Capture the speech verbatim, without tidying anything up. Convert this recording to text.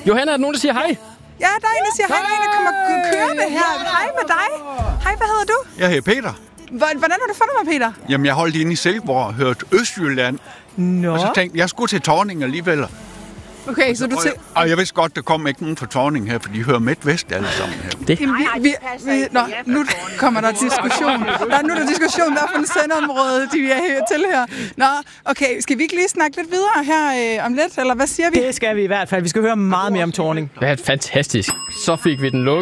Johanna, er der nogen, der siger hej? Ja, der er en, der siger hej. Der er en, der kommer kørende her. Hej med dig. Hej, hvad hedder du? Jeg hedder Peter. Hvordan har du fundet mig, Peter? Jamen, jeg holdt inde i Silkeborg og hørte Østjylland. Nå. Og så tænkte jeg, jeg skulle til Thorning alligevel. Okay, så du til... Og jeg vidste godt, der kom ikke nogen fra Thorning her, for de hører Midt-Vest alle sammen her. Det. Jamen, vi, vi, vi, nå, nu kommer der diskussion. Nå, nu er der diskussion, hvad for en sendeområde, de er her til her. Nå, okay, skal vi ikke lige snakke lidt videre her øh, om lidt, eller hvad siger vi? Det skal vi i hvert fald. Vi skal høre meget mere om Thorning. Hvad fantastisk. Så fik vi den lukket.